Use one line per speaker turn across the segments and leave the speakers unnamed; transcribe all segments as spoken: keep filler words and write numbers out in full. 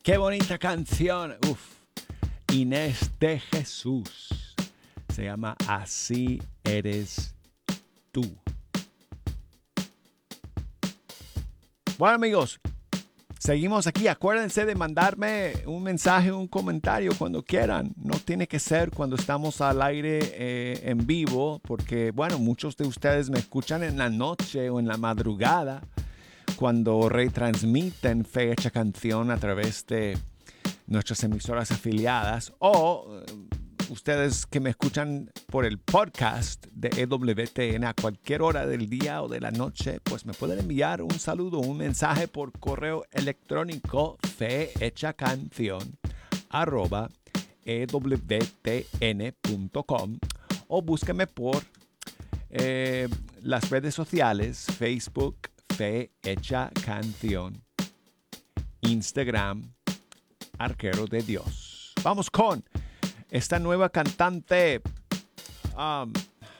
Qué bonita canción. Uf. Inés de Jesús. Se llama Así eres tú. Bueno, amigos, seguimos aquí. Acuérdense de mandarme un mensaje, un comentario cuando quieran. No tiene que ser cuando estamos al aire eh, en vivo, porque, bueno, muchos de ustedes me escuchan en la noche o en la madrugada cuando retransmiten Fe Hecha Canción a través de nuestras emisoras afiliadas, o uh, ustedes que me escuchan por el podcast de E W T N a cualquier hora del día o de la noche, pues me pueden enviar un saludo, un mensaje por correo electrónico fehechacanción arroba ewtn punto com, o búsqueme por eh, las redes sociales, Facebook Fe Hecha Canción, Instagram Arquero de Dios. Vamos con esta nueva cantante. Um,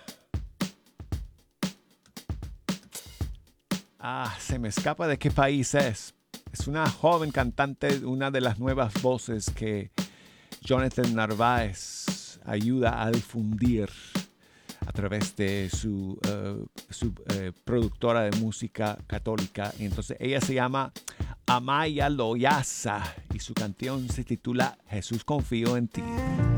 ah, se me escapa de qué país es. Es una joven cantante, una de las nuevas voces que Jonathan Narváez ayuda a difundir a través de su, uh, su uh, productora de música católica. Y entonces ella se llama Amaya Loyaza y su canción se titula Jesús confío en ti.